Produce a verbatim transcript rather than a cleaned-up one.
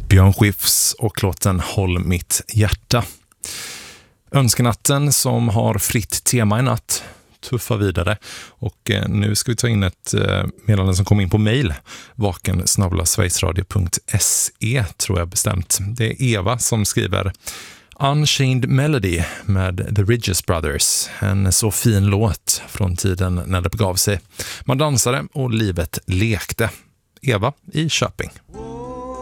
Björn Skifs och låten Håll mitt hjärta. Önskenatten som har fritt tema i natt tuffar vidare, och nu ska vi ta in ett meddelande som kom in på mejl, vaken snabel-a sverigesradio punkt se tror jag bestämt. Det är Eva som skriver: Unchained Melody med The Ridges Brothers, en så fin låt från tiden när det begav sig. Man dansade och livet lekte. Eva i Köping.